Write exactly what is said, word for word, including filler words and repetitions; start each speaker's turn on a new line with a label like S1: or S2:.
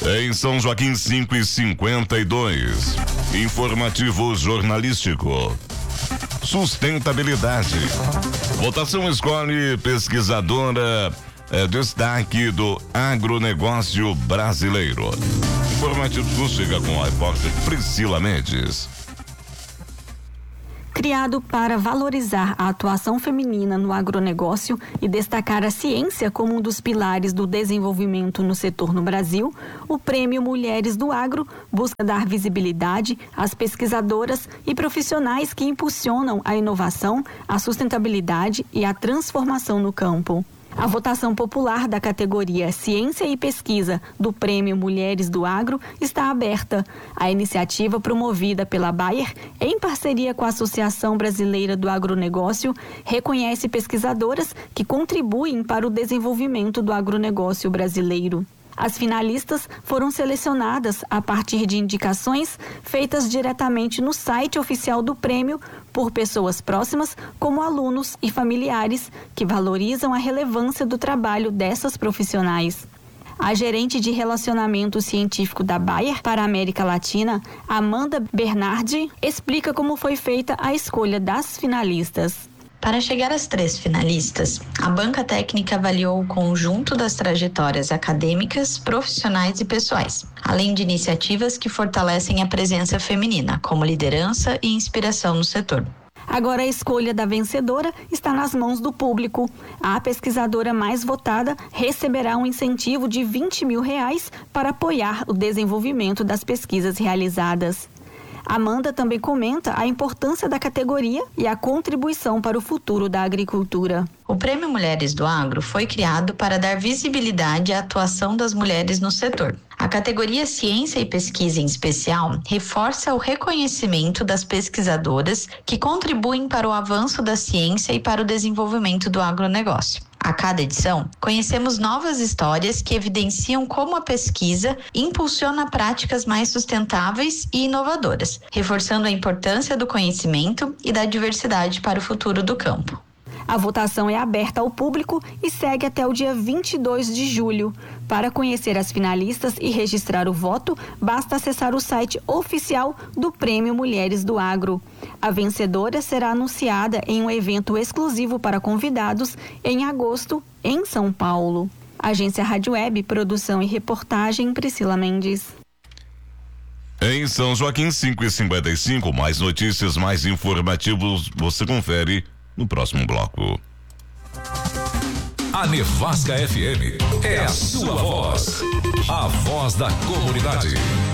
S1: Em São Joaquim, cinco e cinquenta e dois. Informativo jornalístico. Sustentabilidade. Votação escolhe pesquisadora é, destaque do agronegócio brasileiro. Informativo chega com a repórter Priscila Mendes.
S2: Criado para valorizar a atuação feminina no agronegócio e destacar a ciência como um dos pilares do desenvolvimento no setor no Brasil, o Prêmio Mulheres do Agro busca dar visibilidade às pesquisadoras e profissionais que impulsionam a inovação, a sustentabilidade e a transformação no campo. A votação popular da categoria Ciência e Pesquisa do Prêmio Mulheres do Agro está aberta. A iniciativa, promovida pela Bayer, em parceria com a Associação Brasileira do Agronegócio, reconhece pesquisadoras que contribuem para o desenvolvimento do agronegócio brasileiro. As finalistas foram selecionadas a partir de indicações feitas diretamente no site oficial do prêmio por pessoas próximas, como alunos e familiares, que valorizam a relevância do trabalho dessas profissionais. A gerente de relacionamento científico da Bayer para a América Latina, Amanda Bernardi, explica como foi feita a escolha das finalistas.
S3: Para chegar às três finalistas, a banca técnica avaliou o conjunto das trajetórias acadêmicas, profissionais e pessoais, além de iniciativas que fortalecem a presença feminina, como liderança e inspiração no setor.
S2: Agora a escolha da vencedora está nas mãos do público. A pesquisadora mais votada receberá um incentivo de vinte mil reais para apoiar o desenvolvimento das pesquisas realizadas. Amanda também comenta a importância da categoria e a contribuição para o futuro da agricultura.
S3: O Prêmio Mulheres do Agro foi criado para dar visibilidade à atuação das mulheres no setor. A categoria Ciência e Pesquisa, em especial, reforça o reconhecimento das pesquisadoras que contribuem para o avanço da ciência e para o desenvolvimento do agronegócio. A cada edição, conhecemos novas histórias que evidenciam como a pesquisa impulsiona práticas mais sustentáveis e inovadoras, reforçando a importância do conhecimento e da diversidade para o futuro do campo.
S2: A votação é aberta ao público e segue até o dia vinte e dois de julho. Para conhecer as finalistas e registrar o voto, basta acessar o site oficial do Prêmio Mulheres do Agro. A vencedora será anunciada em um evento exclusivo para convidados em agosto, em São Paulo. Agência Rádio Web, produção e reportagem, Priscila Mendes.
S1: Em São Joaquim, cinco e cinquenta e cinco, mais notícias, mais informativos, você confere no próximo bloco.
S4: A Nevasca F M é a sua voz, a voz da comunidade.